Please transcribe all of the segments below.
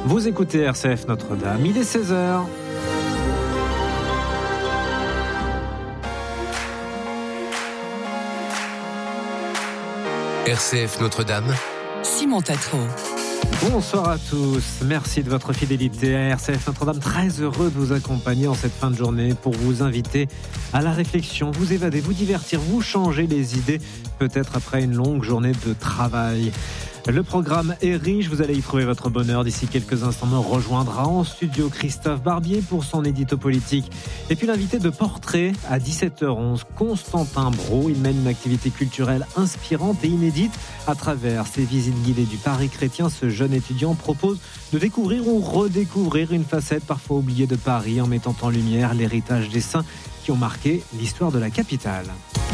Vous écoutez RCF Notre-Dame, il est 16h. RCF Notre-Dame, Simon Tatro. Bonsoir à tous, merci de votre fidélité à RCF Notre-Dame. Très heureux de vous accompagner en cette fin de journée pour vous inviter à la réflexion, vous évader, vous divertir, vous changer les idées, peut-être après une longue journée de travail. Le programme est riche, vous allez y trouver votre bonheur. D'ici quelques instants, me rejoindra en studio Christophe Barbier pour son édito politique. Et puis l'invité de Portrait à 17h11, Constantin Brault. Il mène une activité culturelle inspirante et inédite. À travers ses visites guidées du Paris chrétien, ce jeune étudiant propose de découvrir ou redécouvrir une facette parfois oubliée de Paris en mettant en lumière l'héritage des saints qui ont marqué l'histoire de la capitale.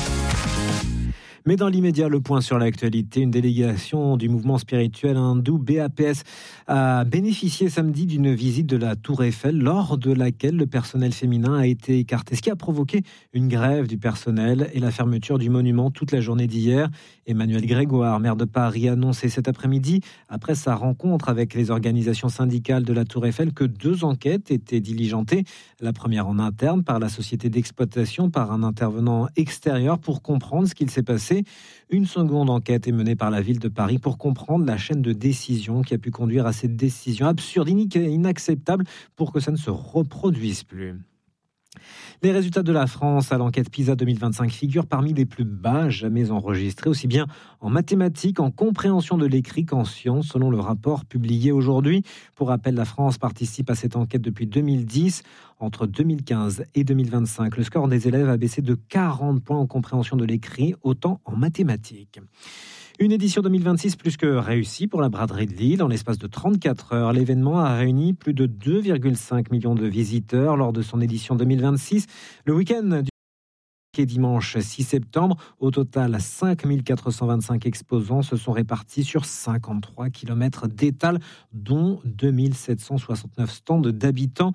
Mais dans l'immédiat, le point sur l'actualité, une délégation du mouvement spirituel hindou BAPS a bénéficié samedi d'une visite de la Tour Eiffel, lors de laquelle le personnel féminin a été écarté, ce qui a provoqué une grève du personnel et la fermeture du monument toute la journée d'hier. Emmanuel Grégoire, maire de Paris, a annoncé cet après-midi, après sa rencontre avec les organisations syndicales de la Tour Eiffel, que 2 enquêtes étaient diligentées. La première en interne par la société d'exploitation, par un intervenant extérieur pour comprendre ce qu'il s'est passé. Une seconde enquête est menée par la ville de Paris pour comprendre la chaîne de décision qui a pu conduire à cette décision absurde, inacceptable, pour que ça ne se reproduise plus. Les résultats de la France à l'enquête PISA 2025 figurent parmi les plus bas jamais enregistrés, aussi bien en mathématiques, en compréhension de l'écrit qu'en sciences, selon le rapport publié aujourd'hui. Pour rappel, la France participe à cette enquête depuis 2010. Entre 2015 et 2025, le score des élèves a baissé de 40 points en compréhension de l'écrit, autant en mathématiques. Une édition 2026 plus que réussie pour la braderie de Lille. En l'espace de 34 heures, l'événement a réuni plus de 2,5 millions de visiteurs lors de son édition 2026. Le week-end du dimanche 6 septembre, au total 5425 exposants se sont répartis sur 53 km d'étal, dont 2769 stands d'habitants,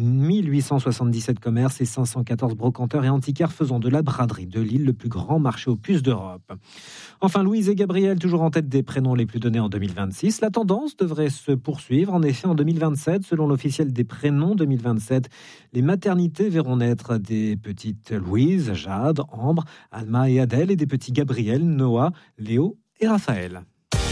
1877 commerces et 514 brocanteurs et antiquaires, faisant de la braderie de Lille le plus grand marché aux puces d'Europe. Enfin, Louise et Gabriel, toujours en tête des prénoms les plus donnés en 2026. La tendance devrait se poursuivre. En effet, en 2027, selon l'officiel des prénoms 2027, les maternités verront naître des petites Louise, Jade, Ambre, Alma et Adèle, et des petits Gabriel, Noah, Léo et Raphaël.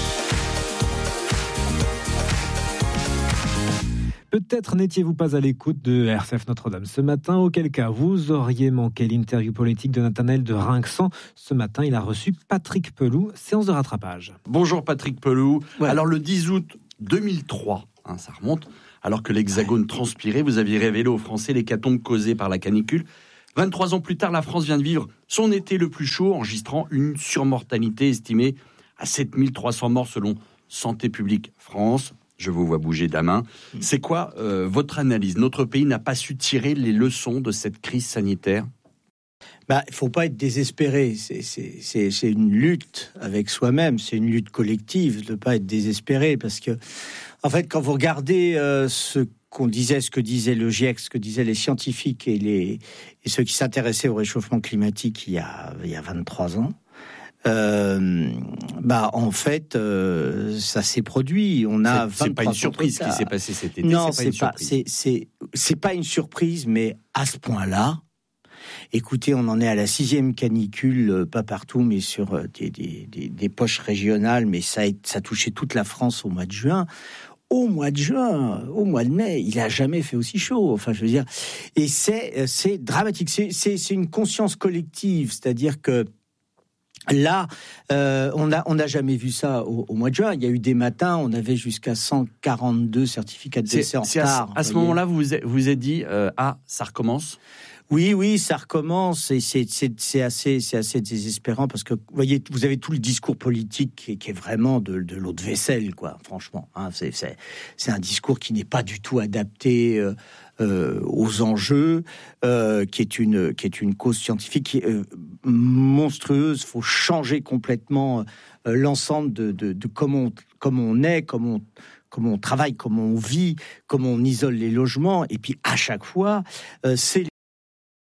Peut-être n'étiez-vous pas à l'écoute de RCF Notre-Dame ce matin, auquel cas vous auriez manqué l'interview politique de Nathanaël de Rinxan. Ce matin, il a reçu Patrick Pelloux, séance de rattrapage. Bonjour Patrick Pelloux. Ouais. Alors le 10 août 2003, ça remonte, alors que l'Hexagone transpirait, vous aviez révélé aux Français l'hécatombe causée par la canicule. 23 ans plus tard, la France vient de vivre son été le plus chaud, enregistrant une surmortalité estimée à 7300 morts selon Santé publique France. Je vous vois bouger la main. C'est quoi votre analyse ? Notre pays n'a pas su tirer les leçons de cette crise sanitaire ? Il ne faut pas être désespéré. C'est une lutte avec soi-même, c'est une lutte collective de ne pas être désespéré. Parce que, en fait, quand vous regardez ce que disait le GIEC, ce que disaient les scientifiques et ceux qui s'intéressaient au réchauffement climatique il y a 23 ans, en fait, ça s'est produit. On a c'est pas une surprise qui s'est passé cet été. Non, c'est pas une surprise, mais à ce point-là, écoutez, on en est à la 6e canicule, pas partout, mais sur des poches régionales, mais ça a touché toute la France au mois de juin. Au mois de mai, il n'a jamais fait aussi chaud. Enfin, je veux dire, et c'est dramatique. C'est une conscience collective, c'est-à-dire que là, on n'a jamais vu ça au mois de juin. Il y a eu des matins, on avait jusqu'à 142 certificats de décès en retard. À ce moment-là, vous vous êtes dit, ça recommence ? Oui, ça recommence et c'est assez désespérant parce que vous avez tout le discours politique qui est vraiment de l'eau de vaisselle, quoi. Franchement, c'est un discours qui n'est pas du tout adapté aux enjeux, qui est une cause scientifique qui est monstrueuse. Faut changer complètement l'ensemble de comment on est, comment on travaille, comment on vit, comment on isole les logements, et puis à chaque fois, c'est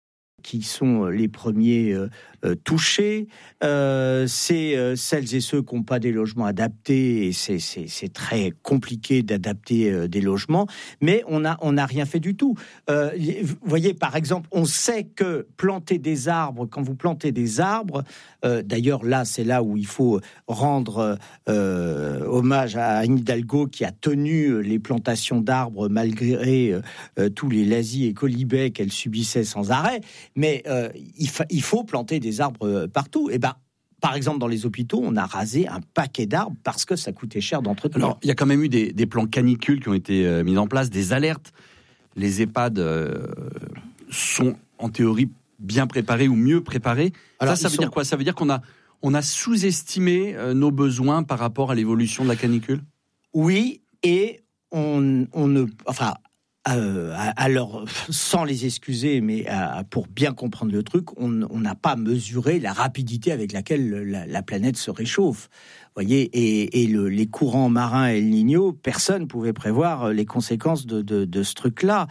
qui sont les premiers touchés. C'est celles et ceux qui n'ont pas des logements adaptés. Et c'est très compliqué d'adapter des logements. Mais on n'a rien fait du tout. Vous voyez, par exemple, on sait que planter des arbres, quand vous plantez des arbres, d'ailleurs là, c'est là où il faut rendre hommage à Anne Hidalgo qui a tenu les plantations d'arbres malgré tous les lazis et colibets qu'elle subissait sans arrêt. Mais il faut planter des arbres partout. Et par exemple, dans les hôpitaux, on a rasé un paquet d'arbres parce que ça coûtait cher d'entretenir. Alors, il y a quand même eu des plans canicules qui ont été mis en place, des alertes. Les EHPAD sont, en théorie, bien préparés ou mieux préparés. Alors, ça veut dire quoi ? Ça veut dire qu'on a sous-estimé nos besoins par rapport à l'évolution de la canicule ? Oui, et on ne... Enfin... alors, sans les excuser, mais pour bien comprendre le truc, on n'a pas mesuré la rapidité avec laquelle la planète se réchauffe. Voyez, et les courants marins El Niño, personne pouvait prévoir les conséquences de ce truc-là.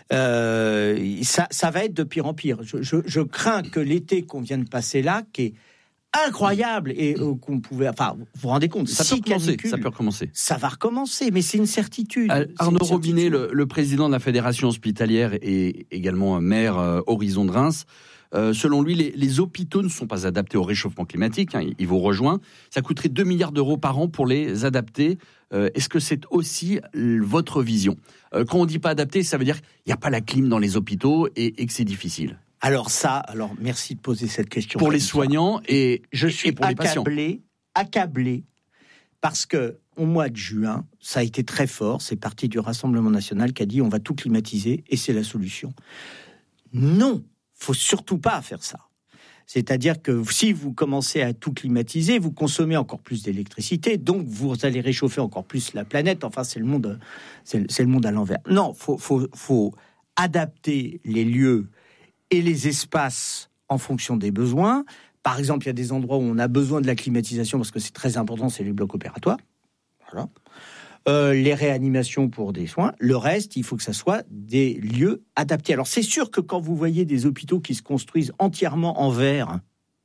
Ça va être de pire en pire. Je crains que l'été qu'on vient de passer là, qui est incroyable et qu'on pouvait... Enfin, vous vous rendez compte, ça peut recommencer. Ça va recommencer, mais c'est une certitude. Arnaud Robinet, le président de la Fédération hospitalière et également maire Horizon de Reims, selon lui, les hôpitaux ne sont pas adaptés au réchauffement climatique. Il vous rejoint. Ça coûterait 2 milliards d'euros par an pour les adapter. Est-ce que c'est aussi votre vision ? Quand on ne dit pas adapté, ça veut dire qu'il n'y a pas la clim dans les hôpitaux et que c'est difficile. Alors merci de poser cette question. Pour les soignants et pour les patients. Accablé, parce que au mois de juin, ça a été très fort. C'est parti du Rassemblement national qui a dit on va tout climatiser et c'est la solution. Non, faut surtout pas faire ça. C'est-à-dire que si vous commencez à tout climatiser, vous consommez encore plus d'électricité, donc vous allez réchauffer encore plus la planète. Enfin, c'est le monde à l'envers. Non, faut adapter les lieux et les espaces en fonction des besoins. Par exemple, il y a des endroits où on a besoin de la climatisation parce que c'est très important, c'est les blocs opératoires. Voilà. Les réanimations pour des soins. Le reste, il faut que ça soit des lieux adaptés. Alors, c'est sûr que quand vous voyez des hôpitaux qui se construisent entièrement en verre,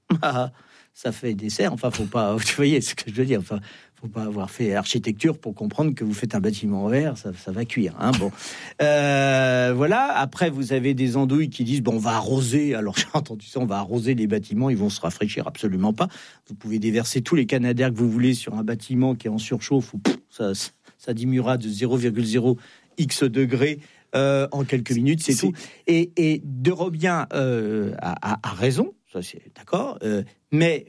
ça fait des serres. Enfin, faut pas... Vous voyez ce que je veux dire. Enfin, faut pas avoir fait architecture pour comprendre que vous faites un bâtiment en verre, ça va cuire. Hein, bon, voilà. Après, vous avez des andouilles qui disent on va arroser. Alors j'ai entendu ça, on va arroser les bâtiments, ils vont se rafraîchir. Absolument pas. Vous pouvez déverser tous les canadaires que vous voulez sur un bâtiment qui est en surchauffe, ou ça diminuera de 0,0 x degrés en quelques minutes, c'est tout. Et de Robien a raison. Ça, c'est d'accord. Mais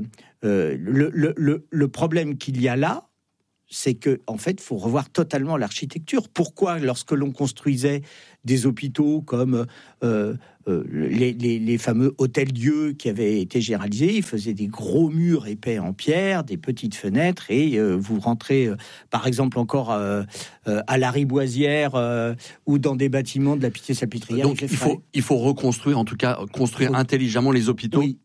le problème qu'il y a là, c'est que en fait, faut revoir totalement l'architecture. Pourquoi, lorsque l'on construisait des hôpitaux comme les fameux hôtels-dieux qui avaient été généralisés, ils faisaient des gros murs épais en pierre, des petites fenêtres, et vous rentrez, par exemple, encore à la Riboisière ou dans des bâtiments de la Pitié-Salpêtrière. Donc il faut reconstruire, en tout cas, construire intelligemment les hôpitaux. Oui,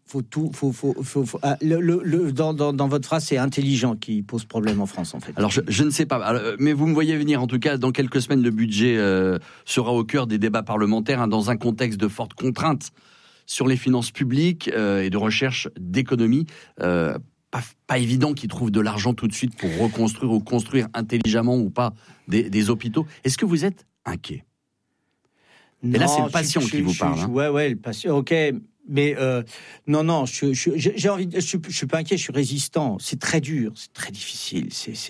dans votre phrase, c'est intelligent qui pose problème en France, en fait. Alors je ne sais pas, mais vous me voyez venir. En tout cas, dans quelques semaines, le budget sera au cœur des débats parlementaires, dans un contexte de forte contrainte sur les finances publiques et de recherche d'économie. Pas évident qu'ils trouvent de l'argent tout de suite pour reconstruire ou construire intelligemment ou pas des hôpitaux. Est-ce que vous êtes inquiet ? Et là, c'est le patient qui vous parle. Ouais, le patient, ok. Mais non, j'ai envie. Je suis pas inquiet. Je suis résistant. C'est très dur, c'est très difficile.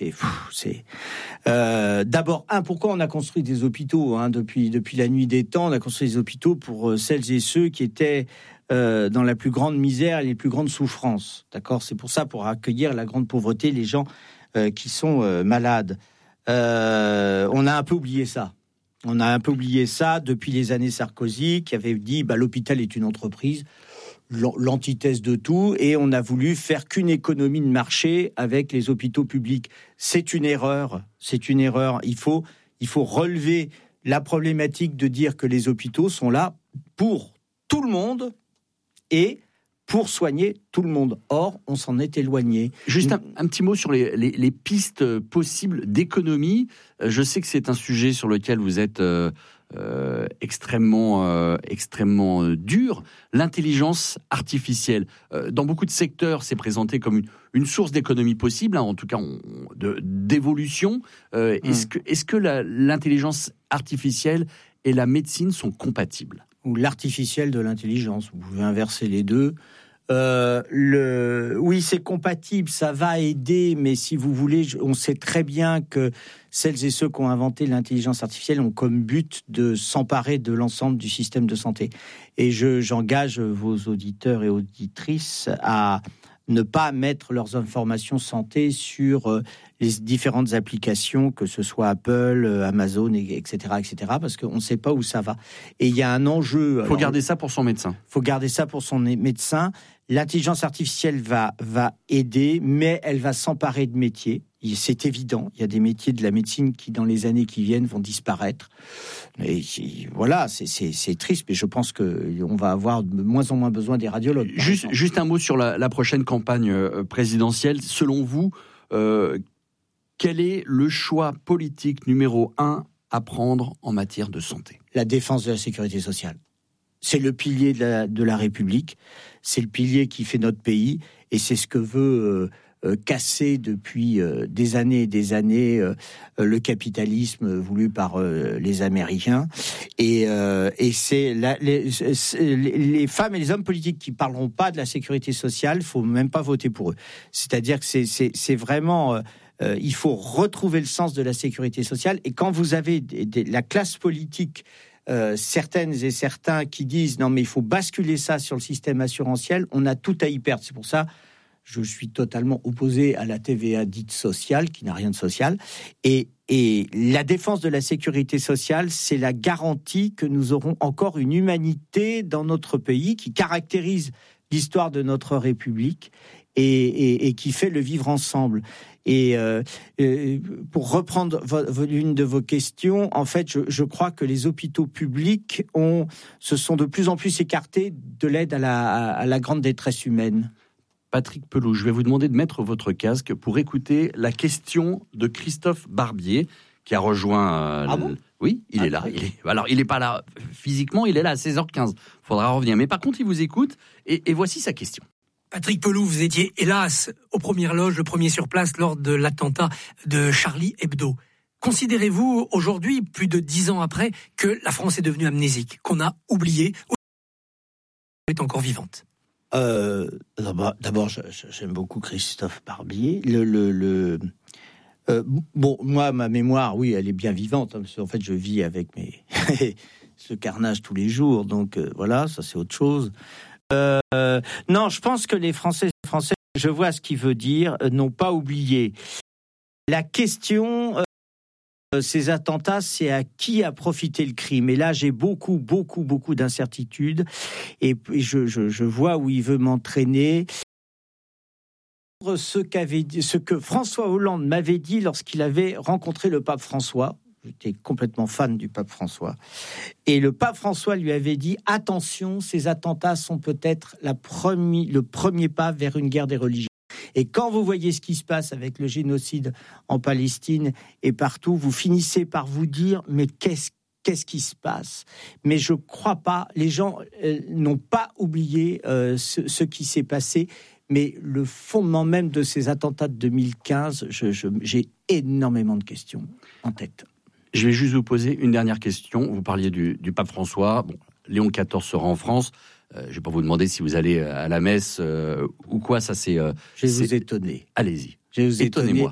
D'abord, pourquoi on a construit des hôpitaux depuis la nuit des temps. On a construit des hôpitaux pour celles et ceux qui étaient dans la plus grande misère et les plus grandes souffrances. D'accord, c'est pour ça, pour accueillir la grande pauvreté, les gens qui sont malades. On a un peu oublié ça. On a un peu oublié ça depuis les années Sarkozy, qui avait dit l'hôpital est une entreprise, l'antithèse de tout, et on a voulu faire qu'une économie de marché avec les hôpitaux publics. C'est une erreur. Il faut relever la problématique de dire que les hôpitaux sont là pour tout le monde et pour soigner tout le monde. Or, on s'en est éloigné. Juste un petit mot sur les pistes possibles d'économie. Je sais que c'est un sujet sur lequel vous êtes extrêmement dur, l'intelligence artificielle. Dans beaucoup de secteurs, c'est présenté comme une source d'économie possible, en tout cas d'évolution. Est-ce que l'intelligence artificielle et la médecine sont compatibles ? Ou l'artificiel de l'intelligence, vous pouvez inverser les deux. Oui, c'est compatible, ça va aider, mais si vous voulez, on sait très bien que celles et ceux qui ont inventé l'intelligence artificielle ont comme but de s'emparer de l'ensemble du système de santé. Et j'engage vos auditeurs et auditrices à ne pas mettre leurs informations santé sur les différentes applications, que ce soit Apple, Amazon, etc., parce qu'on ne sait pas où ça va. Et il y a un enjeu. Il faut garder ça pour son médecin. Il faut garder ça pour son médecin. L'intelligence artificielle va aider, mais elle va s'emparer de métiers. C'est évident, il y a des métiers de la médecine qui, dans les années qui viennent, vont disparaître. Et voilà, c'est triste, mais je pense qu'on va avoir de moins en moins besoin des radiologues. Juste un mot sur la prochaine campagne présidentielle. Selon vous, quel est le choix politique numéro 1 à prendre en matière de santé ? La défense de la sécurité sociale. C'est le pilier de la République, c'est le pilier qui fait notre pays, et c'est ce que veut casser depuis des années et des années le capitalisme voulu par les Américains. Et c'est les femmes et les hommes politiques qui parleront pas de la sécurité sociale, faut même pas voter pour eux. C'est-à-dire que c'est vraiment il faut retrouver le sens de la sécurité sociale. Et quand vous avez la classe politique, certaines et certains qui disent non mais il faut basculer ça sur le système assurantiel, on a tout à y perdre. C'est pour ça je suis totalement opposé à la TVA dite sociale, qui n'a rien de social. Et la défense de la sécurité sociale, c'est la garantie que nous aurons encore une humanité dans notre pays qui caractérise l'histoire de notre République et qui fait le vivre ensemble. Et pour reprendre l'une de vos questions, en fait, je crois que les hôpitaux publics se sont de plus en plus écartés de l'aide à la grande détresse humaine. Patrick Pelloux, je vais vous demander de mettre votre casque pour écouter la question de Christophe Barbier, qui a rejoint... Oui, il est là. Alors, il n'est pas là physiquement, il est là à 16h15. Il faudra revenir. Mais par contre, il vous écoute et voici sa question. Patrick Pelloux, vous étiez hélas aux premières loges, le premier sur place lors de l'attentat de Charlie Hebdo. Considérez-vous aujourd'hui, plus de 10 ans après, que la France est devenue amnésique, qu'on a oublié, ou est encore vivante ? D'abord, j'aime beaucoup Christophe Barbier. Bon, moi, ma mémoire, oui, elle est bien vivante. Hein, parce qu'en fait, je vis avec ce carnage tous les jours. Donc voilà, ça c'est autre chose. Non, je pense que les Français, je vois ce qu'il veut dire, n'ont pas oublié. La question, ces attentats, c'est à qui a profité le crime. Et là, j'ai beaucoup d'incertitudes. Et je vois où il veut m'entraîner. Ce que François Hollande m'avait dit lorsqu'il avait rencontré le pape François. J'étais complètement fan du pape François. Et le pape François lui avait dit « Attention, ces attentats sont peut-être le premier pas vers une guerre des religions. » Et quand vous voyez ce qui se passe avec le génocide en Palestine et partout, vous finissez par vous dire « Mais qu'est-ce qui se passe ?» Mais je ne crois pas, les gens n'ont pas oublié ce qui s'est passé. Mais le fondement même de ces attentats de 2015, j'ai énormément de questions en tête. Je vais juste vous poser une dernière question. Vous parliez du pape François. Bon, Léon XIV sera en France. Je ne vais pas vous demander si vous allez à la messe ou quoi. Ça, c'est. Je vais vous étonner. Allez-y. Je vais vous Étonnez-moi.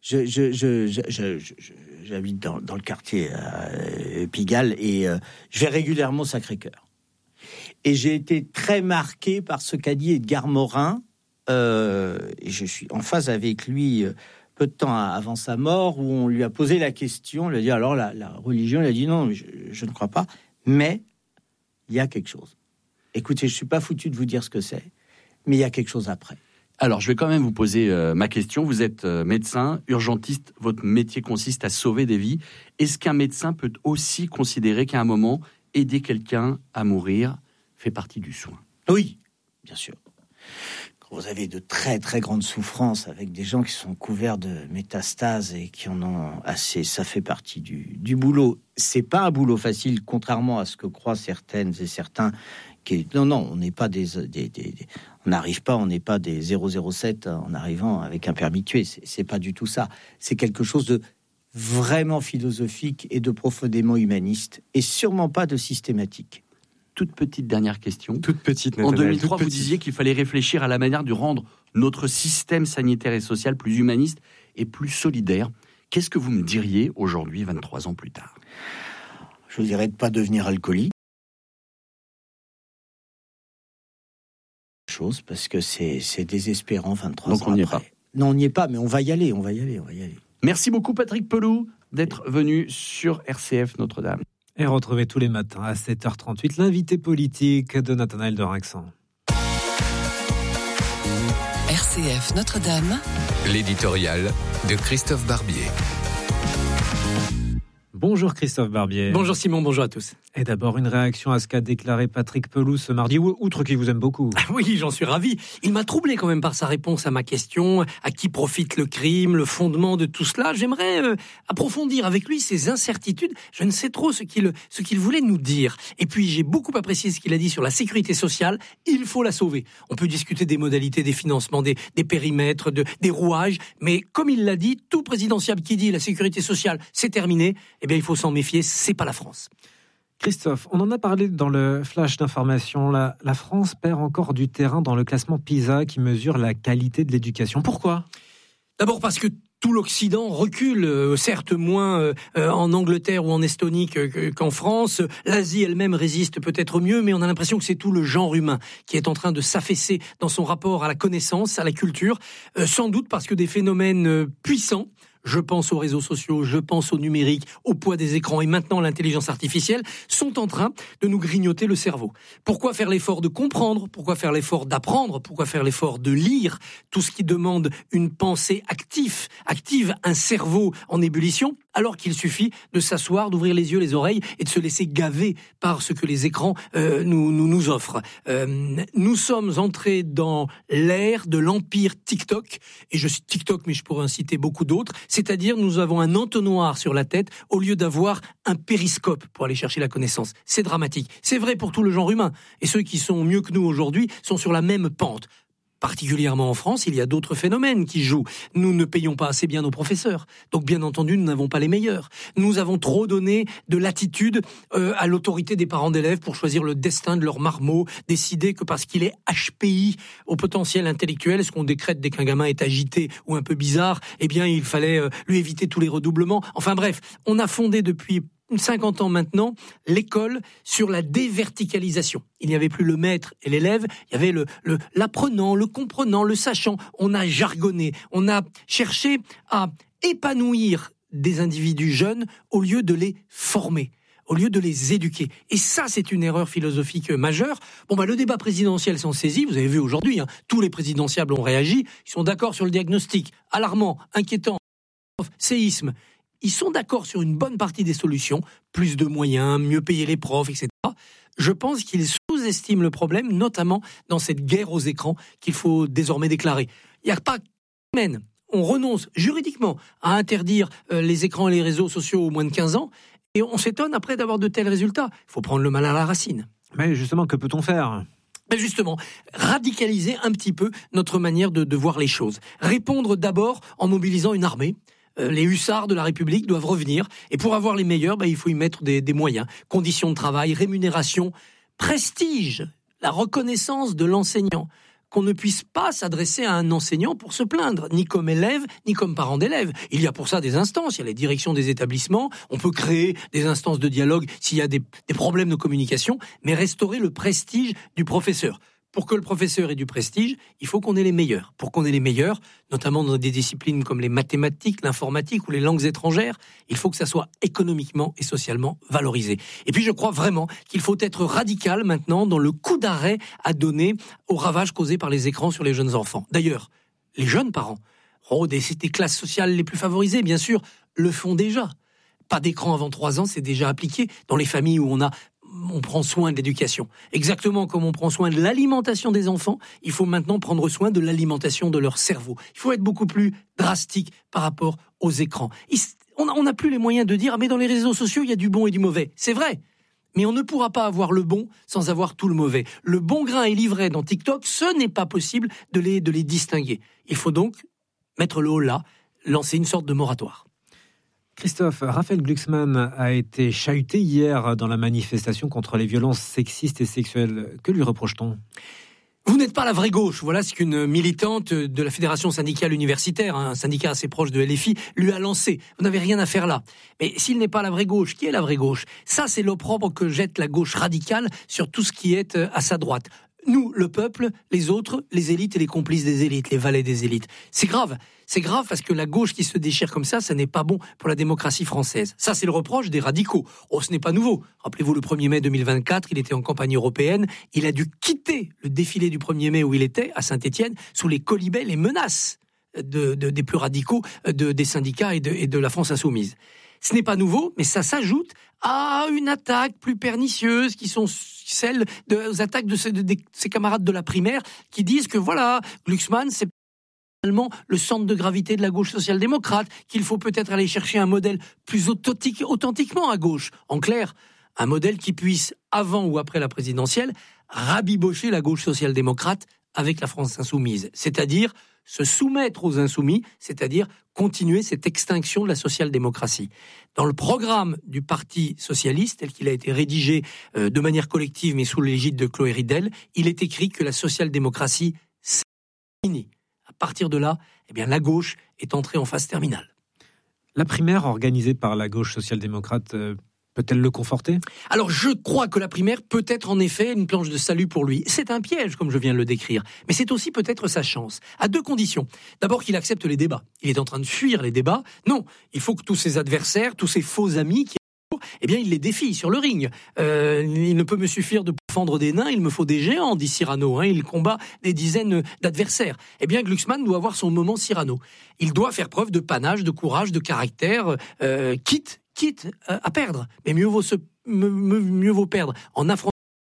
J'habite dans le quartier Pigalle et je vais régulièrement au Sacré-Cœur. Et j'ai été très marqué par ce qu'a dit Edgar Morin. Et je suis en phase avec lui peu de temps avant sa mort, où on lui a posé la question, on lui a dit alors la religion, il a dit non, je ne crois pas, mais il y a quelque chose. Écoutez, je ne suis pas foutu de vous dire ce que c'est, mais il y a quelque chose après. Alors, je vais quand même vous poser ma question. Vous êtes médecin, urgentiste, votre métier consiste à sauver des vies. Est-ce qu'un médecin peut aussi considérer qu'à un moment, aider quelqu'un à mourir fait partie du soin ? Oui, bien sûr. Vous avez de très très grandes souffrances avec des gens qui sont couverts de métastases et qui en ont assez. Ça fait partie du boulot. c'est pas un boulot facile, contrairement à ce que croient certaines et certains. Non, on n'est pas on n'arrive pas, on n'est pas des 007 en arrivant avec un permis de tuer. C'est pas du tout ça. C'est quelque chose de vraiment philosophique et de profondément humaniste, et sûrement pas de systématique. Toute petite dernière question. Toute petite, En 2003, vous disiez qu'il fallait réfléchir à la manière de rendre notre système sanitaire et social plus humaniste et plus solidaire. Qu'est-ce que vous me diriez aujourd'hui, 23 ans plus tard ? Je vous dirais de pas devenir alcoolique. Parce que c'est désespérant 23 ans après. Donc on n'y est pas. Non, on n'y est pas, mais on va y aller. Merci beaucoup Patrick Pelloux d'être venu sur RCF Notre-Dame. Et retrouvez tous les matins à 7h38 l'invité politique de Nathanaël de Rinxan. RCF Notre-Dame, l'éditorial de Christophe Barbier. Bonjour Christophe Barbier. Bonjour Simon, bonjour à tous. Et d'abord, une réaction à ce qu'a déclaré Patrick Pelloux ce mardi, outre qu'il vous aime beaucoup. Oui, j'en suis ravi. Il m'a troublé quand même par sa réponse à ma question. À qui profite le crime, le fondement de tout cela ? J'aimerais approfondir avec lui ses incertitudes. Je ne sais trop ce qu'il voulait nous dire. Et puis, j'ai beaucoup apprécié ce qu'il a dit sur la sécurité sociale. Il faut la sauver. On peut discuter des modalités, des financements, des périmètres, des rouages. Mais comme il l'a dit, tout présidentiable qui dit la sécurité sociale, c'est terminé, eh bien, il faut s'en méfier. C'est pas la France. Christophe, on en a parlé dans le flash d'information. La France perd encore du terrain dans le classement PISA qui mesure la qualité de l'éducation. Pourquoi ? D'abord parce que tout l'Occident recule, certes moins en Angleterre ou en Estonie qu'en France. L'Asie elle-même résiste peut-être mieux, mais on a l'impression que c'est tout le genre humain qui est en train de s'affaisser dans son rapport à la connaissance, à la culture. Sans doute parce que des phénomènes puissants, je pense aux réseaux sociaux, je pense au numérique, au poids des écrans et maintenant l'intelligence artificielle, sont en train de nous grignoter le cerveau. Pourquoi faire l'effort de comprendre ? Pourquoi faire l'effort d'apprendre ? Pourquoi faire l'effort de lire ? Tout ce qui demande une pensée active, un cerveau en ébullition, alors qu'il suffit de s'asseoir, d'ouvrir les yeux, les oreilles et de se laisser gaver par ce que les écrans nous offrent. Nous sommes entrés dans l'ère de l'empire TikTok, et je cite TikTok, mais je pourrais en citer beaucoup d'autres. C'est-à-dire, nous avons un entonnoir sur la tête au lieu d'avoir un périscope pour aller chercher la connaissance. C'est dramatique. C'est vrai pour tout le genre humain. Et ceux qui sont mieux que nous aujourd'hui sont sur la même pente. Particulièrement en France, il y a d'autres phénomènes qui jouent. Nous ne payons pas assez bien nos professeurs. Donc, bien entendu, nous n'avons pas les meilleurs. Nous avons trop donné de latitude à l'autorité des parents d'élèves pour choisir le destin de leur marmot, décider que parce qu'il est HPI au potentiel intellectuel, ce qu'on décrète dès qu'un gamin est agité ou un peu bizarre, eh bien, il fallait lui éviter tous les redoublements. Enfin bref, on a fondé depuis 50 ans maintenant, l'école sur la déverticalisation. Il n'y avait plus le maître et l'élève, il y avait l'apprenant, le comprenant, le sachant. On a jargonné, on a cherché à épanouir des individus jeunes au lieu de les former, au lieu de les éduquer. Et ça, c'est une erreur philosophique majeure. Le débat présidentiel s'en saisit, vous avez vu aujourd'hui, tous les présidentiables ont réagi, ils sont d'accord sur le diagnostic, alarmant, inquiétant, séisme. Ils sont d'accord sur une bonne partie des solutions, plus de moyens, mieux payer les profs, etc. Je pense qu'ils sous-estiment le problème, notamment dans cette guerre aux écrans qu'il faut désormais déclarer. Il n'y a pas qu'une semaine, on renonce juridiquement à interdire les écrans et les réseaux sociaux aux moins de 15 ans, et on s'étonne après d'avoir de tels résultats. Il faut prendre le mal à la racine. Mais justement, que peut-on faire ? Justement, radicaliser un petit peu notre manière de voir les choses. Répondre d'abord en mobilisant une armée. Les hussards de la République doivent revenir. Et pour avoir les meilleurs, il faut y mettre des moyens. Conditions de travail, rémunération, prestige, la reconnaissance de l'enseignant. Qu'on ne puisse pas s'adresser à un enseignant pour se plaindre, ni comme élève, ni comme parent d'élève. Il y a pour ça des instances, il y a les directions des établissements, on peut créer des instances de dialogue s'il y a des problèmes de communication, mais restaurer le prestige du professeur. Pour que le professeur ait du prestige, il faut qu'on ait les meilleurs. Pour qu'on ait les meilleurs, notamment dans des disciplines comme les mathématiques, l'informatique ou les langues étrangères, il faut que ça soit économiquement et socialement valorisé. Et puis je crois vraiment qu'il faut être radical maintenant dans le coup d'arrêt à donner aux ravages causés par les écrans sur les jeunes enfants. D'ailleurs, les jeunes parents, des classes sociales les plus favorisées, bien sûr, le font déjà. Pas d'écran avant 3 ans, c'est déjà appliqué dans les familles où on prend soin de l'éducation. Exactement comme on prend soin de l'alimentation des enfants, il faut maintenant prendre soin de l'alimentation de leur cerveau. Il faut être beaucoup plus drastique par rapport aux écrans. On n'a plus les moyens de dire « mais dans les réseaux sociaux, il y a du bon et du mauvais ». C'est vrai, mais on ne pourra pas avoir le bon sans avoir tout le mauvais. Le bon grain est livré dans TikTok, ce n'est pas possible de les distinguer. Il faut donc mettre le haut là, lancer une sorte de moratoire. Christophe, Raphaël Glucksmann a été chahuté hier dans la manifestation contre les violences sexistes et sexuelles. Que lui reproche-t-on ? Vous n'êtes pas la vraie gauche, voilà ce qu'une militante de la Fédération syndicale universitaire, un syndicat assez proche de LFI, lui a lancé. Vous n'avez rien à faire là. Mais s'il n'est pas la vraie gauche, qui est la vraie gauche ? Ça, c'est l'opprobre que jette la gauche radicale sur tout ce qui est à sa droite. Nous, le peuple, les autres, les élites et les complices des élites, les valets des élites. C'est grave parce que la gauche qui se déchire comme ça n'est pas bon pour la démocratie française. Ça, c'est le reproche des radicaux. Oh, ce n'est pas nouveau. Rappelez-vous, le 1er mai 2024, il était en campagne européenne. Il a dû quitter le défilé du 1er mai où il était, à Saint-Étienne, sous les quolibets, les menaces des plus radicaux, des syndicats et de la France insoumise. Ce n'est pas nouveau, mais ça s'ajoute à une attaque plus pernicieuse qui sont celles aux attaques de ses camarades de la primaire qui disent que voilà, Glucksmann, c'est finalement le centre de gravité de la gauche social-démocrate, qu'il faut peut-être aller chercher un modèle plus authentiquement à gauche. En clair, un modèle qui puisse, avant ou après la présidentielle, rabibocher la gauche social-démocrate avec la France insoumise, c'est-à-dire se soumettre aux insoumis, c'est-à-dire continuer cette extinction de la social-démocratie. Dans le programme du Parti socialiste, tel qu'il a été rédigé de manière collective, mais sous l'égide de Chloé Ridel, il est écrit que la social-démocratie, c'est fini. À partir de là, la gauche est entrée en phase terminale. La primaire organisée par la gauche social-démocrate peut-elle le conforter ? Alors, je crois que la primaire peut être en effet une planche de salut pour lui. C'est un piège, comme je viens de le décrire. Mais c'est aussi peut-être sa chance. À 2 conditions. D'abord, qu'il accepte les débats. Il est en train de fuir les débats. Non, il faut que tous ses adversaires, tous ses faux amis, il les défie sur le ring. Il ne peut me suffire de défendre des nains, il me faut des géants, dit Cyrano. Il combat des dizaines d'adversaires. Glucksmann doit avoir son moment Cyrano. Il doit faire preuve de panache, de courage, de caractère, quitte à perdre. Mais mieux vaut perdre en affrontant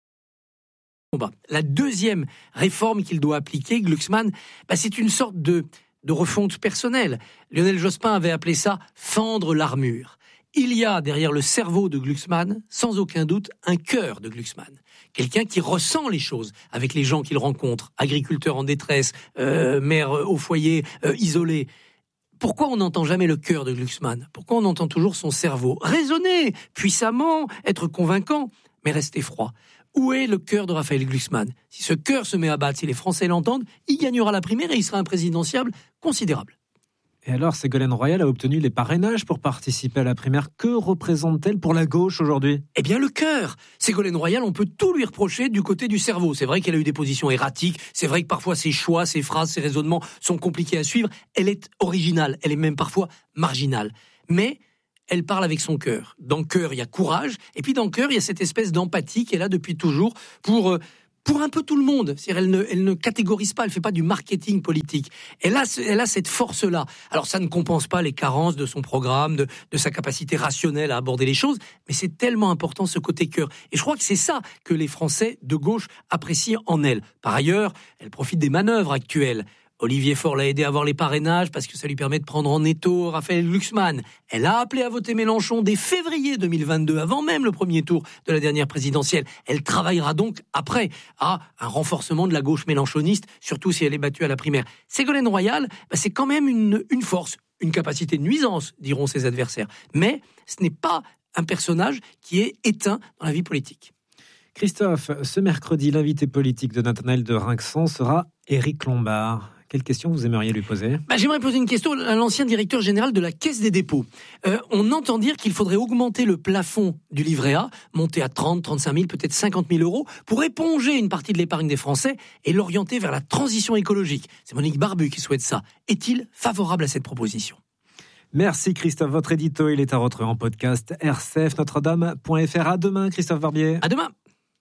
le combat. La deuxième réforme qu'il doit appliquer, Glucksmann, c'est une sorte de refonte personnelle. Lionel Jospin avait appelé ça « fendre l'armure ». Il y a derrière le cerveau de Glucksmann, sans aucun doute, un cœur de Glucksmann. Quelqu'un qui ressent les choses avec les gens qu'il rencontre, agriculteurs en détresse, mères au foyer, isolés. Pourquoi on n'entend jamais le cœur de Glucksmann ? Pourquoi on entend toujours son cerveau ? Raisonner, puissamment, être convaincant, mais rester froid. Où est le cœur de Raphaël Glucksmann ? Si ce cœur se met à battre, si les Français l'entendent, il gagnera la primaire et il sera un présidentiable considérable. Et alors, Ségolène Royal a obtenu les parrainages pour participer à la primaire. Que représente-t-elle pour la gauche aujourd'hui ? Le cœur. Ségolène Royal, on peut tout lui reprocher du côté du cerveau. C'est vrai qu'elle a eu des positions erratiques. C'est vrai que parfois ses choix, ses phrases, ses raisonnements sont compliqués à suivre. Elle est originale. Elle est même parfois marginale. Mais elle parle avec son cœur. Dans le cœur, il y a courage. Et puis dans le cœur, il y a cette espèce d'empathie qu'elle a depuis toujours pour un peu tout le monde. C'est-à-dire, elle ne catégorise pas, elle ne fait pas du marketing politique. Elle a cette force-là. Alors, ça ne compense pas les carences de son programme, de sa capacité rationnelle à aborder les choses, mais c'est tellement important, ce côté cœur. Et je crois que c'est ça que les Français de gauche apprécient en elle. Par ailleurs, elle profite des manœuvres actuelles. Olivier Faure l'a aidé à avoir les parrainages parce que ça lui permet de prendre en étau Raphaël Glucksmann. Elle a appelé à voter Mélenchon dès février 2022, avant même le premier tour de la dernière présidentielle. Elle travaillera donc après à un renforcement de la gauche mélenchoniste, surtout si elle est battue à la primaire. Ségolène Royal, c'est quand même une force, une capacité de nuisance, diront ses adversaires. Mais ce n'est pas un personnage qui est éteint dans la vie politique. Christophe, ce mercredi, l'invité politique de Nathanaël de Rinxan sera Éric Lombard. Quelle question vous aimeriez lui poser ? J'aimerais poser une question à l'ancien directeur général de la Caisse des dépôts. On entend dire qu'il faudrait augmenter le plafond du livret A, monter à 30, 35 000, peut-être 50 000 euros, pour éponger une partie de l'épargne des Français et l'orienter vers la transition écologique. C'est Monique Barbu qui souhaite ça. Est-il favorable à cette proposition ? Merci Christophe, votre édito, il est à retrouver en podcast rcfnotredame.fr. À demain Christophe Barbier. À demain.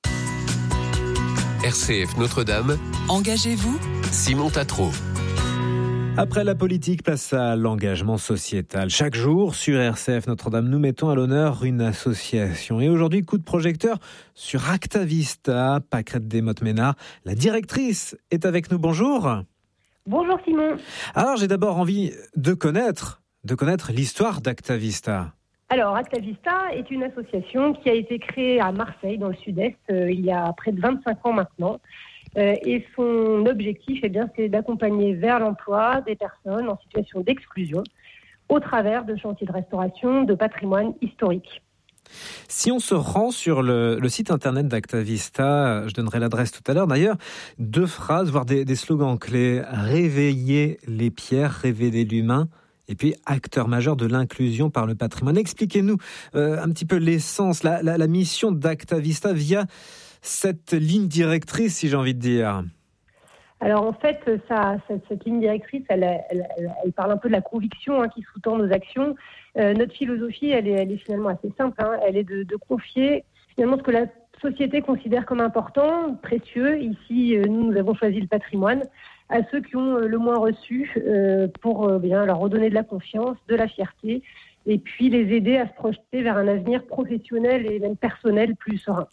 RCF Notre-Dame. Engagez-vous, Simon Tatro. Après la politique, place à l'engagement sociétal. Chaque jour, sur RCF Notre-Dame, nous mettons à l'honneur une association. Et aujourd'hui, coup de projecteur sur Acta Vista. Pâquerette Desmottes-Ménard, la directrice, est avec nous. Bonjour. Bonjour Simon. Alors, j'ai d'abord envie de connaître de connaître l'histoire d'Actavista. Alors, Actavista est une association qui a été créée à Marseille, dans le sud-est, il y a près de 25 ans maintenant. Et son objectif, c'est d'accompagner vers l'emploi des personnes en situation d'exclusion au travers de chantiers de restauration de patrimoine historique. Si on se rend sur le site internet d'Actavista, je donnerai l'adresse tout à l'heure d'ailleurs, 2 phrases, voire des slogans clés: réveiller les pierres, révéler l'humain, et puis acteur majeur de l'inclusion par le patrimoine. Expliquez-nous un petit peu l'essence, la mission d'Actavista via cette ligne directrice, si j'ai envie de dire. Alors en fait, cette ligne directrice, elle parle un peu de la conviction qui sous-tend nos actions. Notre philosophie, elle est finalement assez simple. Elle est de confier finalement ce que la société considère comme important, précieux. Ici, nous avons choisi le patrimoine, à ceux qui ont le moins reçu pour leur redonner de la confiance, de la fierté, et puis les aider à se projeter vers un avenir professionnel et même personnel plus serein.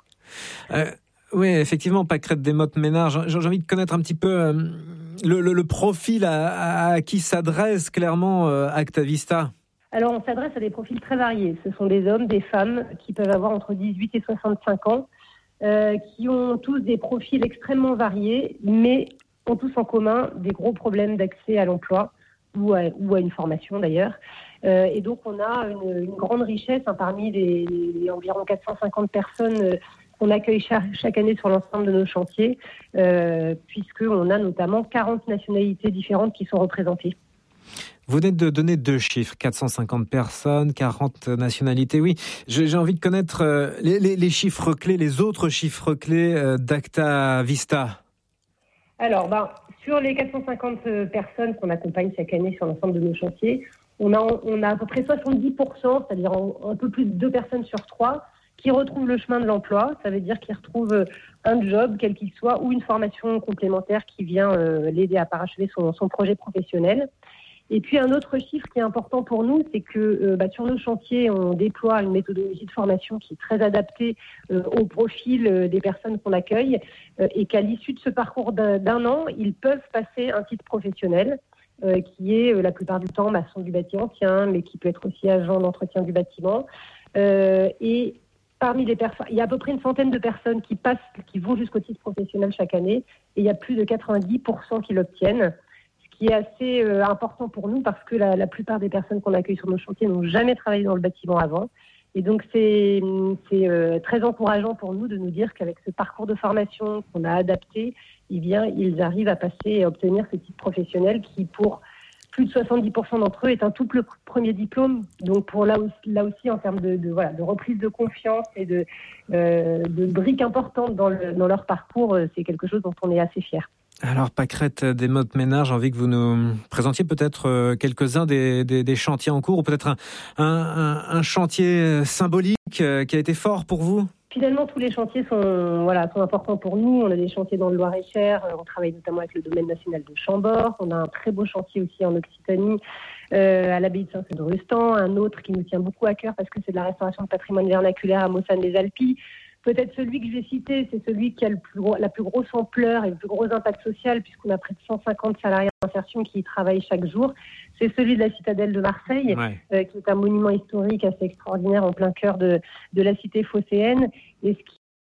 Oui, effectivement, Pâquerette Desmottes-Ménard, j'ai envie de connaître un petit peu le profil à qui s'adresse clairement Actavista. Alors, on s'adresse à des profils très variés. Ce sont des hommes, des femmes qui peuvent avoir entre 18 et 65 ans, qui ont tous des profils extrêmement variés, mais ont tous en commun des gros problèmes d'accès à l'emploi ou à une formation d'ailleurs. Et donc, on a une grande richesse parmi les environ 450 personnes qu'on accueille chaque année sur l'ensemble de nos chantiers, puisqu'on a notamment 40 nationalités différentes qui sont représentées. Vous venez de donner 2 chiffres, 450 personnes, 40 nationalités. Oui, j'ai envie de connaître les chiffres clés, les autres chiffres clés d'Actavista. Alors, sur les 450 personnes qu'on accompagne chaque année sur l'ensemble de nos chantiers, on a à peu près 70%, c'est-à-dire un peu plus de 2 personnes sur 3, qui retrouvent le chemin de l'emploi. Ça veut dire qu'ils retrouvent un job, quel qu'il soit, ou une formation complémentaire qui vient l'aider à parachever son projet professionnel. Et puis un autre chiffre qui est important pour nous, c'est que sur nos chantiers, on déploie une méthodologie de formation qui est très adaptée au profil des personnes qu'on accueille, et qu'à l'issue de ce parcours d'un an, ils peuvent passer un titre professionnel qui est la plupart du temps maçon du bâti ancien, mais qui peut être aussi agent d'entretien du bâtiment. Et parmi les personnes, il y a à peu près une centaine de personnes qui vont jusqu'au titre professionnel chaque année, et il y a plus de 90% qui l'obtiennent. Qui est assez important pour nous parce que la plupart des personnes qu'on accueille sur nos chantiers n'ont jamais travaillé dans le bâtiment avant. Et donc, c'est très encourageant pour nous de nous dire qu'avec ce parcours de formation qu'on a adapté, ils arrivent à passer et à obtenir ce titre professionnel qui, pour plus de 70% d'entre eux, est un tout premier diplôme. Donc, pour là aussi, en termes de reprise de confiance et de briques importantes dans leur parcours, c'est quelque chose dont on est assez fiers. Alors, Pâquerette Desmottes-Ménard, j'ai envie que vous nous présentiez peut-être quelques-uns des chantiers en cours, ou peut-être un chantier symbolique qui a été fort pour vous. Finalement, tous les chantiers sont importants pour nous. On a des chantiers dans le Loir-et-Cher, on travaille notamment avec le domaine national de Chambord. On a un très beau chantier aussi en Occitanie, à l'abbaye de Saint-Sauveur-Rustan. Un autre qui nous tient beaucoup à cœur parce que c'est de la restauration de patrimoine vernaculaire à Mossane-les-Alpilles. Peut-être celui que je vais citer, c'est celui qui a la plus grosse ampleur et le plus gros impact social, puisqu'on a près de 150 salariés d'insertion qui y travaillent chaque jour. C'est celui de la citadelle de Marseille, qui est un monument historique assez extraordinaire en plein cœur de la cité phocéenne. Et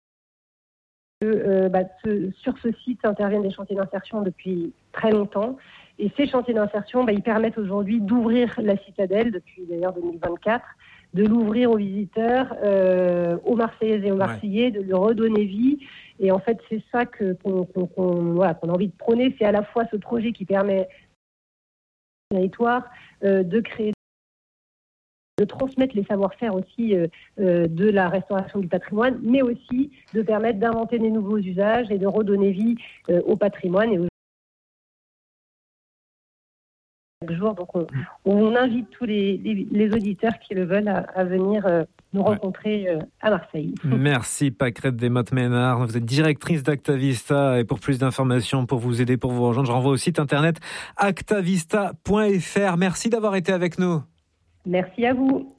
sur ce site interviennent des chantiers d'insertion depuis très longtemps. Et ces chantiers d'insertion, ils permettent aujourd'hui d'ouvrir la citadelle, depuis d'ailleurs 2024, de l'ouvrir aux visiteurs, aux Marseillaises et aux Marseillais, de lui redonner vie. Et en fait, c'est ça qu'on a envie de prôner. C'est à la fois ce projet qui permet au territoire de créer, de transmettre les savoir-faire aussi de la restauration du patrimoine, mais aussi de permettre d'inventer des nouveaux usages et de redonner vie au patrimoine et jour. Donc on invite tous les auditeurs qui le veulent à venir nous rencontrer à Marseille. Merci Pâquerette Desmottes-Ménard. Vous êtes directrice d'Actavista, et pour plus d'informations, pour vous aider, pour vous rejoindre, je renvoie au site internet actavista.fr. Merci d'avoir été avec nous. Merci à vous.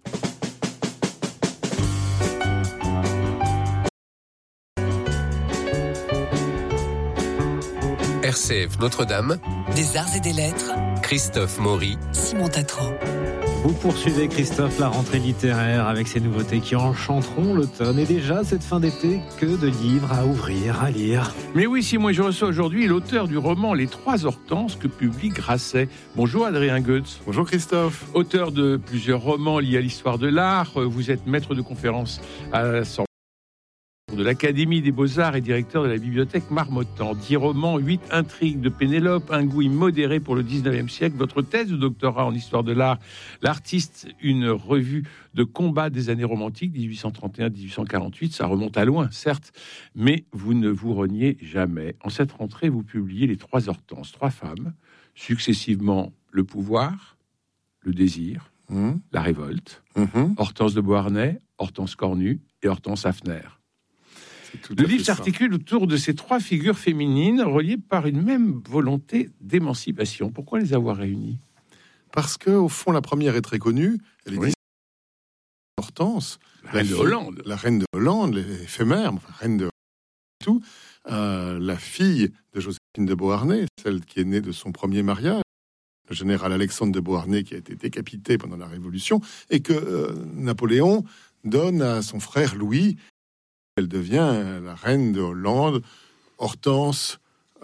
RCF Notre-Dame, des arts et des lettres, Christophe Maury, Simon Tatran. Vous poursuivez, Christophe, la rentrée littéraire avec ces nouveautés qui enchanteront l'automne. Et déjà, cette fin d'été, que de livres à ouvrir, à lire. Mais oui, Simon, je reçois aujourd'hui l'auteur du roman Les Trois Hortenses que publie Grasset. Bonjour Adrien Goetz. Bonjour Christophe. Auteur de plusieurs romans liés à l'histoire de l'art, vous êtes maître de conférences à la de l'Académie des Beaux-Arts et directeur de la bibliothèque Marmottan. 10 romans, 8 intrigues de Pénélope, un goût immodéré pour le 19e siècle. Votre thèse de doctorat en histoire de l'art, l'artiste, une revue de combat des années romantiques, 1831-1848. Ça remonte à loin, certes, mais vous ne vous reniez jamais. En cette rentrée, vous publiez Les Trois Hortenses, 3 femmes, successivement le pouvoir, le désir, la révolte, Hortense de Beauharnais, Hortense Cornu et Hortense Hafner. Le livre s'articule autour de ces 3 figures féminines reliées par une même volonté d'émancipation. Pourquoi les avoir réunies ? Parce que, au fond, la première est très connue. Elle est Hortense, la reine de Hollande. La reine de Hollande, l'éphémère, reine de tout. La fille de Joséphine de Beauharnais, celle qui est née de son premier mariage, le général Alexandre de Beauharnais, qui a été décapité pendant la Révolution, et que Napoléon donne à son frère Louis. Elle devient la reine de Hollande, Hortense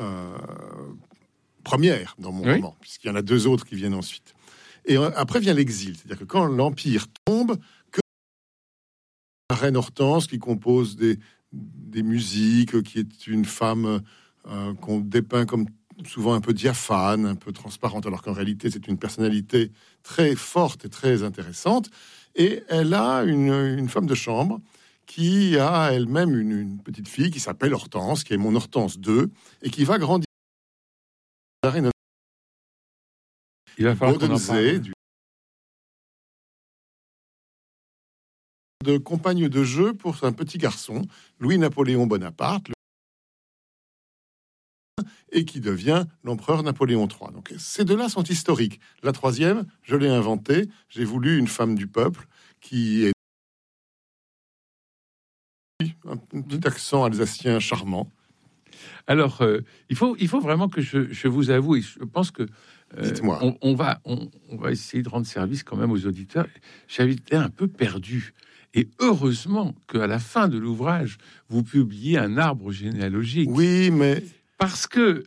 première dans mon roman, puisqu'il y en a 2 autres qui viennent ensuite. Et après vient l'exil, c'est-à-dire que quand l'Empire tombe, que la reine Hortense qui compose des musiques, qui est une femme qu'on dépeint comme souvent un peu diaphane, un peu transparente, alors qu'en réalité c'est une personnalité très forte et très intéressante. Et elle a une femme de chambre qui a elle-même une petite fille qui s'appelle Hortense, qui est mon Hortense 2, et qui va grandir. Il va falloir qu'on en parle. De compagne de jeu pour un petit garçon, Louis-Napoléon Bonaparte, et qui devient l'empereur Napoléon III. Donc ces 2-là sont historiques. La 3e, je l'ai inventée. J'ai voulu une femme du peuple qui est un petit accent alsacien charmant. Alors, il faut vraiment que je vous avoue, et je pense que dites-moi. On va essayer de rendre service quand même aux auditeurs. J'avais été un peu perdu. Et heureusement qu'à la fin de l'ouvrage, vous publiez un arbre généalogique. Oui, mais... Parce que...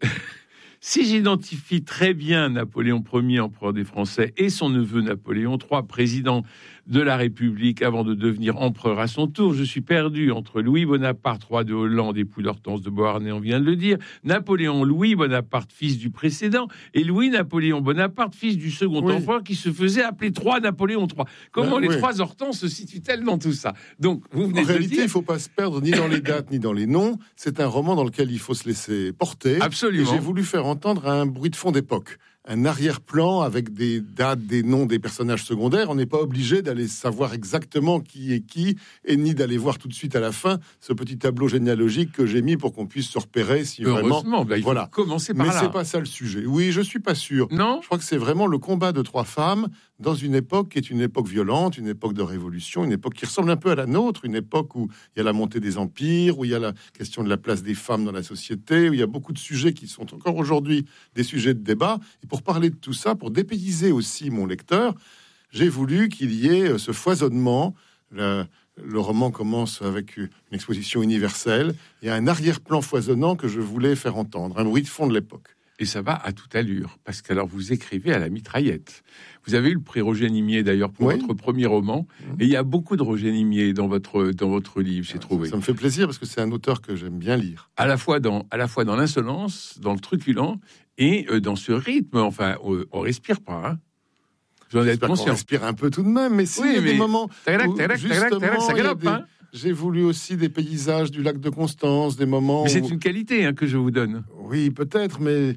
Si j'identifie très bien Napoléon Ier, empereur des Français, et son neveu Napoléon III, président de la République, avant de devenir empereur à son tour, je suis perdu entre Louis Bonaparte, roi de Hollande, époux d'Hortense de Beauharnais, on vient de le dire, Napoléon Louis Bonaparte, fils du précédent, et Louis-Napoléon Bonaparte, fils du second empereur, qui se faisait appeler Napoléon III. Comment les 3 Hortenses se situent-elles dans tout ça ? Donc, vous venez en réalité, il ne dire... faut pas se perdre ni dans les dates, ni dans les noms. C'est un roman dans lequel il faut se laisser porter. Absolument. Et j'ai voulu faire entendre un bruit de fond d'époque, un arrière-plan avec des dates, des noms des personnages secondaires. On n'est pas obligé d'aller savoir exactement qui est qui, et ni d'aller voir tout de suite à la fin ce petit tableau généalogique que j'ai mis pour qu'on puisse se repérer si Heureusement, vraiment... il faut commencer par là. Mais c'est pas ça le sujet. Oui, je suis pas sûr. Non. Je crois que c'est vraiment le combat de 3 femmes dans une époque qui est une époque violente, une époque de révolution, une époque qui ressemble un peu à la nôtre, une époque où il y a la montée des empires, où il y a la question de la place des femmes dans la société, où il y a beaucoup de sujets qui sont encore aujourd'hui des sujets de débat. Et pour parler de tout ça, pour dépayser aussi mon lecteur, j'ai voulu qu'il y ait ce foisonnement. Le roman commence avec une exposition universelle. Il y a un arrière-plan foisonnant que je voulais faire entendre, un bruit de fond de l'époque. Et ça va à toute allure, parce que alors vous écrivez à la mitraillette. Vous avez eu le prix Roger Nimier d'ailleurs pour votre premier roman, et il y a beaucoup de Roger Nimier dans votre livre, j'ai trouvé. Ça me fait plaisir parce que c'est un auteur que j'aime bien lire. À la fois dans l'insolence, dans le truculent et dans ce rythme. Enfin, on respire pas. Hein. Vous en êtes conscient. On respire un peu tout de même, mais il y a des moments où justement, ça galope, hein. J'ai voulu aussi des paysages du lac de Constance, des moments. Mais c'est une qualité que je vous donne. Oui, peut-être, mais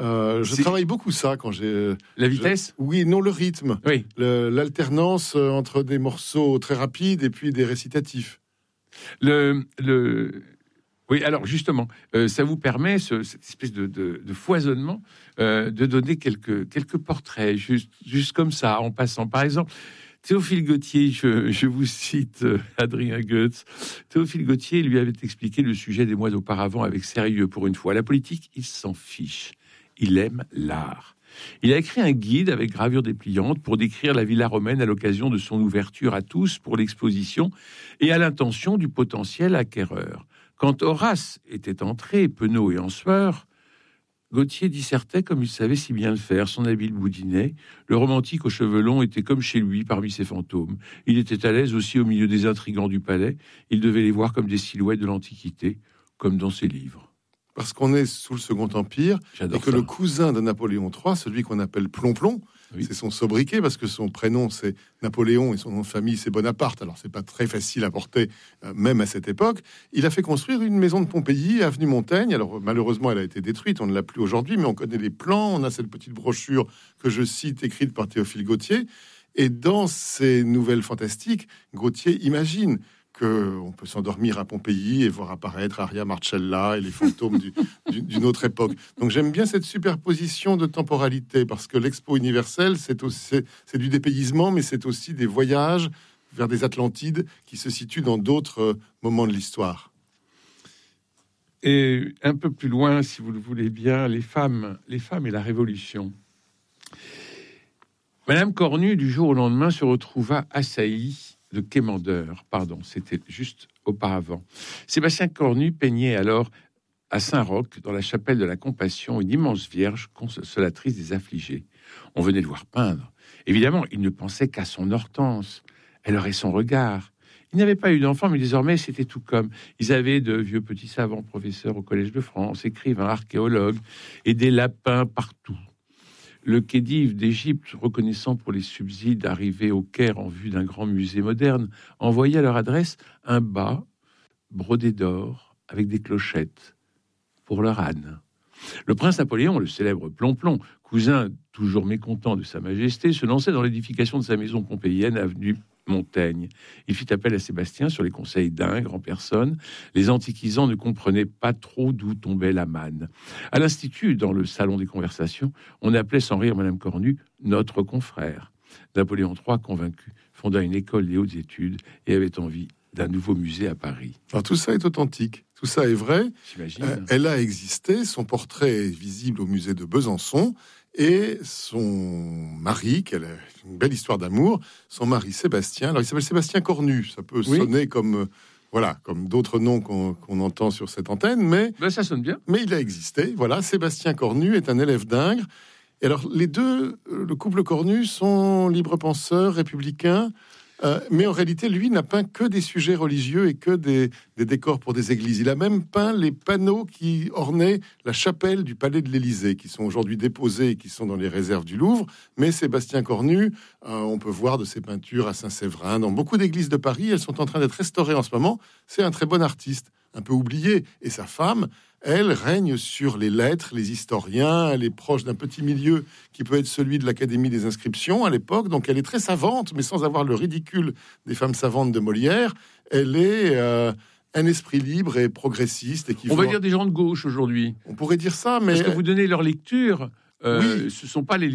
je travaille beaucoup ça quand j'ai. La vitesse. Oui, non, le rythme. Oui. L'alternance entre des morceaux très rapides et puis des récitatifs. Oui, alors justement, ça vous permet, cette espèce de foisonnement, de donner quelques portraits, juste comme ça, en passant. Par exemple, Théophile Gautier, je vous cite Adrien Goetz. Théophile Gautier lui avait expliqué le sujet des mois auparavant avec sérieux pour une fois. La politique, il s'en fiche. Il aime l'art. Il a écrit un guide avec gravure dépliante pour décrire la villa romaine à l'occasion de son ouverture à tous pour l'exposition et à l'intention du potentiel acquéreur. Quand Horace était entré, penaud et en sueur, Gautier dissertait comme il savait si bien le faire, son habile boudinet. Le romantique aux cheveux longs était comme chez lui parmi ses fantômes. Il était à l'aise aussi au milieu des intrigants du palais. Il devait les voir comme des silhouettes de l'Antiquité, comme dans ses livres. Parce qu'on est sous le Second Empire, J'adore et que ça. le cousin de Napoléon III, celui qu'on appelle Plomplon, Oui. c'est son sobriquet, parce que son prénom c'est Napoléon et son nom de famille c'est Bonaparte. Alors c'est pas très facile à porter, même à cette époque. Il a fait construire une maison de Pompéi, avenue Montaigne. Alors malheureusement elle a été détruite, on ne l'a plus aujourd'hui, mais on connaît les plans. On a cette petite brochure que je cite, écrite par Théophile Gautier. Et dans ces nouvelles fantastiques, Gautier imagine qu'on peut s'endormir à Pompéi et voir apparaître Aria Marcella et les fantômes d'une autre époque. Donc j'aime bien cette superposition de temporalité, parce que l'Expo universelle, c'est du dépaysement, mais c'est aussi des voyages vers des Atlantides qui se situent dans d'autres moments de l'histoire. Et un peu plus loin, si vous le voulez bien, les femmes et la Révolution. Madame Cornu, du jour au lendemain, se retrouva assaillie de quémandeurs. Pardon, c'était juste auparavant. Sébastien Cornu peignait alors à Saint-Roch, dans la chapelle de la Compassion, une immense vierge consolatrice des affligés. On venait le voir peindre. Évidemment, il ne pensait qu'à son Hortense. Elle aurait son regard. Il n'avait pas eu d'enfant, mais désormais, c'était tout comme. Ils avaient de vieux petits savants, professeurs au Collège de France, écrivains, archéologues, et des lapins partout. Le Khedive d'Égypte, reconnaissant pour les subsides arrivés au Caire en vue d'un grand musée moderne, envoyait à leur adresse un bas brodé d'or avec des clochettes pour leur âne. Le prince Napoléon, le célèbre Plomplon, cousin toujours mécontent de sa majesté, se lançait dans l'édification de sa maison pompéienne, avenue Montaigne. Il fit appel à Sébastien sur les conseils d'Ingres en personne. Les antiquisants ne comprenaient pas trop d'où tombait la manne. À l'Institut, dans le salon des conversations, on appelait sans rire Madame Cornu notre confrère. Napoléon III, convaincu, fonda une école des hautes études et avait envie d'un nouveau musée à Paris. Alors tout ça est authentique, tout ça est vrai. J'imagine. Elle a existé, son portrait est visible au musée de Besançon. Et son mari, qu'elle a une belle histoire d'amour, son mari Sébastien, alors il s'appelle Sébastien Cornu, ça peut sonner comme, voilà, comme d'autres noms qu'on entend sur cette antenne, mais Ça sonne bien. Mais il a existé, voilà. Sébastien Cornu est un élève d'Ingres. Et alors les deux, le couple Cornu, sont libres penseurs, républicains, mais en réalité, lui n'a peint que des sujets religieux et que des décors pour des églises. Il a même peint les panneaux qui ornaient la chapelle du palais de l'Élysée, qui sont aujourd'hui déposés et qui sont dans les réserves du Louvre. Mais Sébastien Cornu, on peut voir de ses peintures à Saint-Séverin, dans beaucoup d'églises de Paris. Elles sont en train d'être restaurées en ce moment. C'est un très bon artiste, un peu oublié. Et sa femme, elle, règne sur les lettres, les historiens. Elle est proche d'un petit milieu qui peut être celui de l'Académie des inscriptions à l'époque. Donc elle est très savante, mais sans avoir le ridicule des femmes savantes de Molière. Elle est un esprit libre et progressiste. Et On va dire des gens de gauche aujourd'hui. On pourrait dire ça, mais... Parce que vous donnez leur lecture, oui. ce ne sont pas les